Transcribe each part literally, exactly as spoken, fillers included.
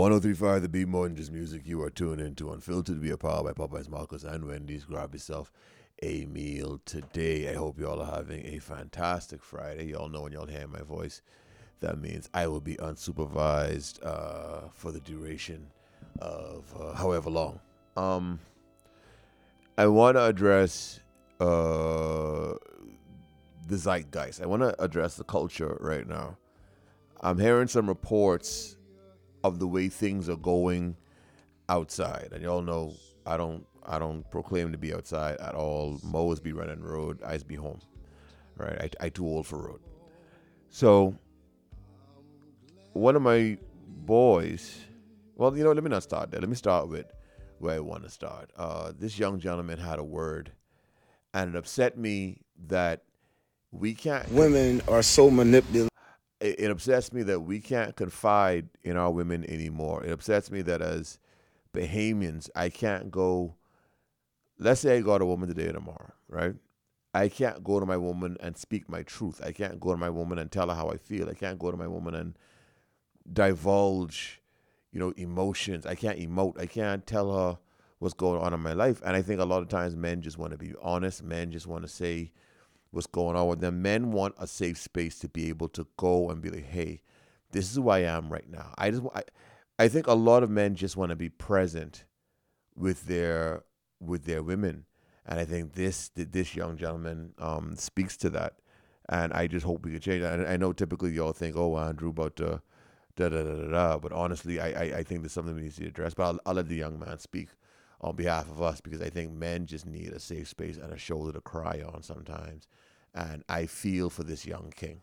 one oh three point five The Beat, more than just music. You are tuned into Unfiltered. We are powered by Popeyes, Marcus, and Wendy's. Grab yourself a meal today. I hope you all are having a fantastic Friday. You all know when y'all hear my voice, that means I will be unsupervised uh, for the duration of uh, however long. Um, I want to address uh, the zeitgeist. I want to address the culture right now. I'm hearing some reports of the way things are going outside, and y'all know I don't I don't proclaim to be outside at all. Mo's be running road, I's be home, right? I I too old for road. So one of my boys, well, you know, let me not start there. Let me start with where I want to start. Uh, this young gentleman had a word, and it upset me that we can't. Women are so manipulative. It, it upsets me that we can't confide in our women anymore. It upsets me that as Bahamians, I can't go. Let's say I got a woman today or tomorrow, right? I can't go to my woman and speak my truth. I can't go to my woman and tell her how I feel. I can't go to my woman and divulge, you know, emotions. I can't emote. I can't tell her what's going on in my life. And I think a lot of times men just want to be honest. Men just want to say what's going on with them. Men want a safe space to be able to go and be like, hey, this is who I am right now. I just, I, I think a lot of men just want to be present with their with their women. And I think this this young gentleman um, speaks to that. And I just hope we can change that. And I know typically y'all think, oh, Andrew, about the da da da da da. But honestly, I, I, I think there's something we need to address. But I'll, I'll let the young man speak on behalf of us, because I think men just need a safe space and a shoulder to cry on sometimes. And I feel for this young king.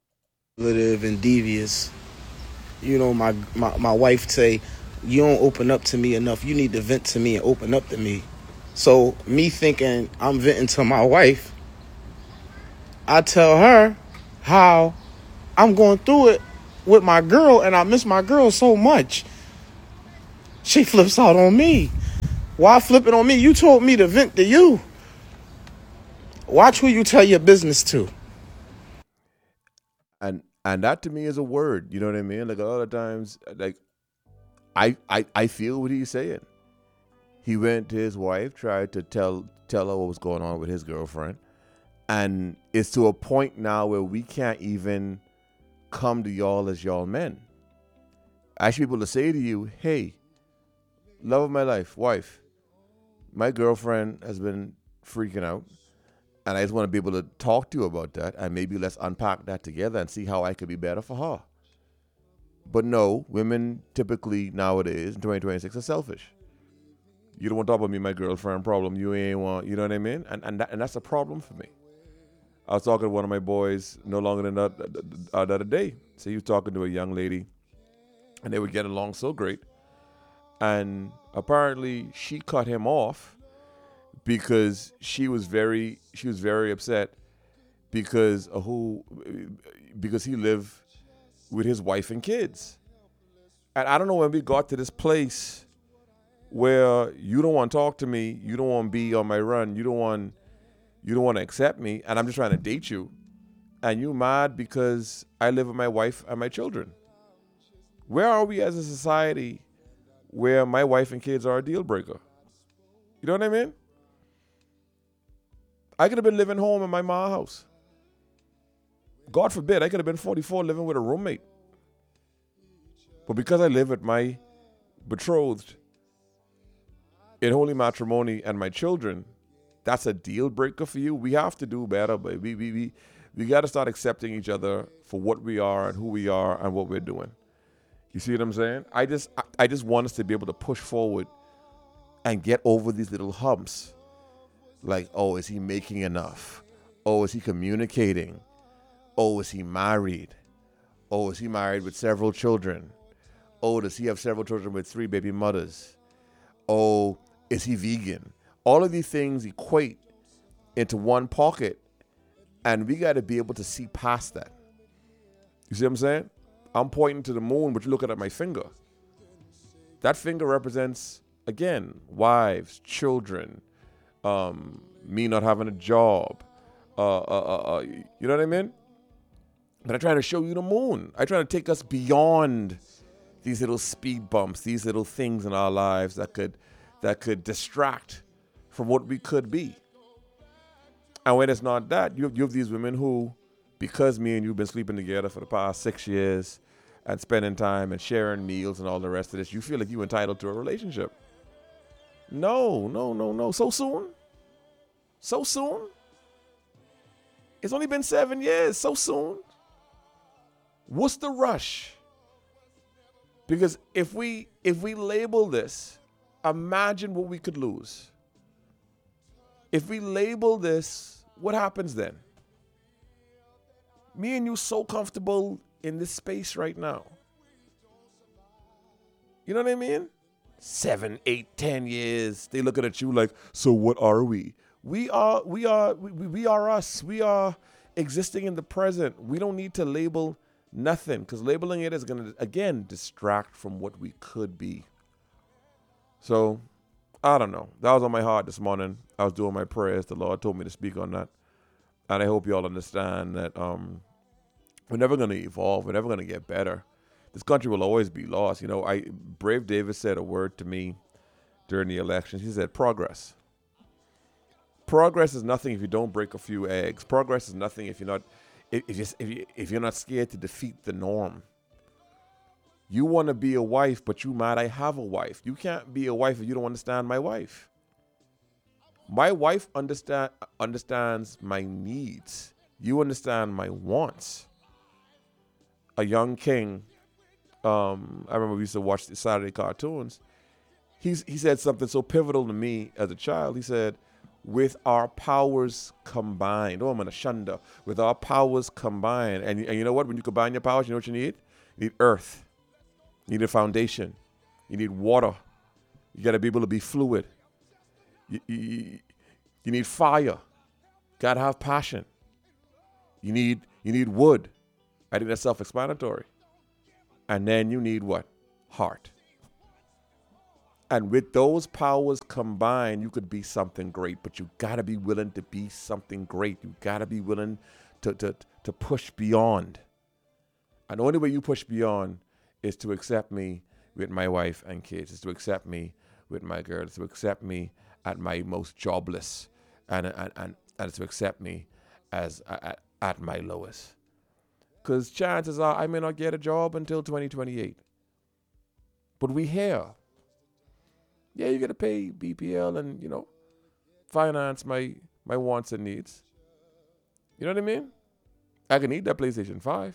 And devious. You know, my, my, my wife say, you don't open up to me enough. You need to vent to me and open up to me. So me thinking I'm venting to my wife, I tell her how I'm going through it with my girl, and I miss my girl so much. She flips out on me. Why flip it on me? You told me to vent to you. Watch who you tell your business to. And and that to me is a word. You know what I mean? Like a lot of times, like I I, I feel what he's saying. He went to his wife, tried to tell tell her what was going on with his girlfriend. And it's to a point now where we can't even come to y'all as y'all men. I should be able to say to you, hey, love of my life, wife, my girlfriend has been freaking out, and I just want to be able to talk to you about that, and maybe let's unpack that together and see how I could be better for her. But no, women typically nowadays in twenty twenty-six are selfish. You don't want to talk about me, my girlfriend problem. You ain't want, you know what I mean? And and, that, and that's a problem for me. I was talking to one of my boys no longer than that, uh, the other day. So he was talking to a young lady, and they were getting along so great. And apparently she cut him off because she was very she was very upset because of who because he lived with his wife and kids. And I don't know when we got to this place where you don't want to talk to me, you don't want to be on my run, you don't want you don't want to accept me, and I'm just trying to date you, and you mad because I live with my wife and my children. Where are we as a society where my wife and kids are a deal breaker? You know what I mean? I could have been living home in my mom's house. God forbid, I could have been forty-four living with a roommate. But because I live with my betrothed in holy matrimony and my children, that's a deal breaker for you. We have to do better, but we we we, we got to start accepting each other for what we are and who we are and what we're doing. You see what I'm saying? I just I, I just want us to be able to push forward and get over these little humps. Like, oh, is he making enough? Oh, is he communicating? Oh, is he married? Oh, is he married with several children? Oh, does he have several children with three baby mothers? Oh, is he vegan? All of these things equate into one pocket, and we got to be able to see past that. You see what I'm saying? I'm pointing to the moon, but you're looking at my finger. That finger represents, again, wives, children, um, me not having a job. Uh, uh, uh, uh, you know what I mean? But I'm trying to show you the moon. I'm trying to take us beyond these little speed bumps, these little things in our lives that could that could distract from what we could be. And when it's not that, you have, you have these women who, because me and you've been sleeping together for the past six years and spending time and sharing meals and all the rest of this, you feel like you're entitled to a relationship. No, no, no, no. So soon? So soon? It's only been seven years. So soon? What's the rush? Because if we if we label this, imagine what we could lose. If we label this, what happens then? Me and you so comfortable in this space right now. You know what I mean? Seven, eight, ten years. They looking at you like, so what are we? We are, we are, we, we are us. We are existing in the present. We don't need to label nothing, because labeling it is going to, again, distract from what we could be. So, I don't know. That was on my heart this morning. I was doing my prayers. The Lord told me to speak on that. And I hope you all understand that um, we're never going to evolve. We're never going to get better. This country will always be lost. You know, I Brave Davis said a word to me during the elections. He said, progress. Progress is nothing if you don't break a few eggs. Progress is nothing if you're not if, if, you, if, you, if you're not scared to defeat the norm. You want to be a wife, but you mad I have a wife. You can't be a wife if you don't understand my wife. My wife understand understands my needs. You understand my wants. A young king, um, I remember we used to watch the Saturday cartoons. He's, he said something so pivotal to me as a child. He said, with our powers combined. Oh, I'm going to shunda. With our powers combined. And, and you know what? When you combine your powers, you know what you need? You need earth. You need a foundation. You need water. You got to be able to be fluid. You, you, you need fire. Got to have passion. You need you need wood. I think that's self-explanatory. And then you need what? Heart. And with those powers combined, you could be something great. But you got to be willing to be something great. You got to be willing to, to, to push beyond. And the only way you push beyond is to accept me with my wife and kids, is to accept me with my girls, to accept me at my most jobless, and and, and, and to accept me as at, at my lowest. Because chances are I may not get a job until twenty twenty-eight. But we here. Yeah, you got to pay B P L and, you know, finance my, my wants and needs. You know what I mean? I can eat that PlayStation five.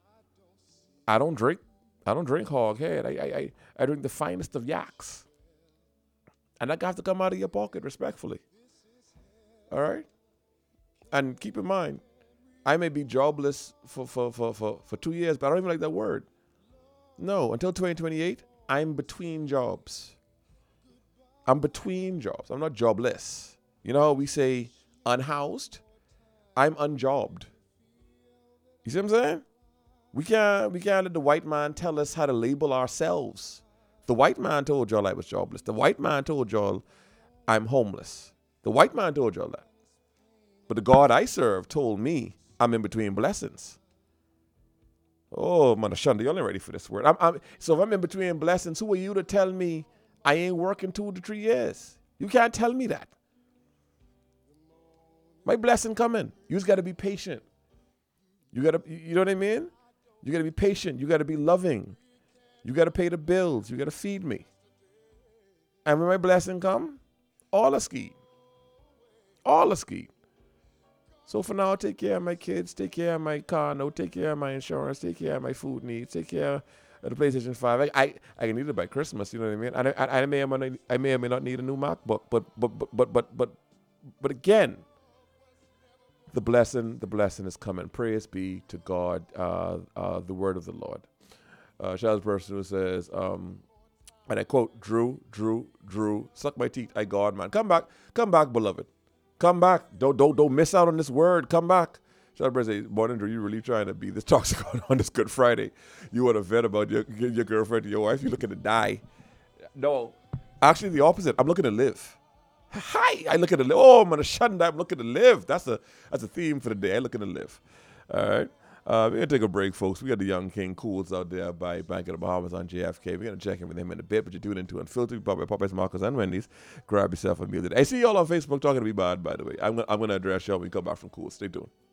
I don't drink. I don't drink hog head. I, I, I, I drink the finest of yaks. And that has to come out of your pocket, respectfully. All right? And keep in mind, I may be jobless for, for, for, for, for two years, but I don't even like that word. No, until twenty twenty-eight, I'm between jobs. I'm between jobs. I'm not jobless. You know how we say unhoused? I'm unjobbed. You see what I'm saying? We can't, we can't let the white man tell us how to label ourselves. The white man told y'all I was jobless. The white man told y'all I'm homeless. The white man told y'all that. But the God I serve told me I'm in between blessings. Oh, man, Shunda, y'all ain't ready for this word. I'm, I'm, so if I'm in between blessings, who are you to tell me I ain't working two to three years? You can't tell me that. My blessing coming. You just got to be patient. You got to, you know what I mean? You got to be patient. You got to be loving. You got to pay the bills. You got to feed me. And when my blessing come, all a ski. All a ski. So for now, take care of my kids, take care of my car note, take care of my insurance, take care of my food needs, take care of the PlayStation five. I I, I can need it by Christmas, you know what I mean? And I, I, I may or may not, I may or may not need a new MacBook, but but but but but but but again, the blessing, the blessing is coming. Praise be to God, uh, uh, the word of the Lord. Uh, shout out to the person who says, um, and I quote, Drew, Drew, Drew, suck my teeth, I God, man. Come back, come back, beloved. Come back. Don't don't don't miss out on this word. Come back. Shout out to say, morning, Drew, you really trying to be this toxic on this Good Friday. You want to vent about your, your girlfriend, your wife, you're looking to die. No, actually the opposite. I'm looking to live. Hi, I look at the live. Oh, I'm gonna shut that. I'm looking to live. That's a that's a theme for the day. I looking to live. All right. Uh, we're going to take a break, folks. We got the Young King Cools out there by Bank of the Bahamas on J F K. We're going to check in with him in a bit, but you're tuning into Unfiltered, Popeye, Popeyes, Marcos, and Wendy's. Grab yourself a meal today. I see y'all on Facebook talking to me bad, by the way. I'm, I'm going to address y'all when we come back from Cool. Stay tuned.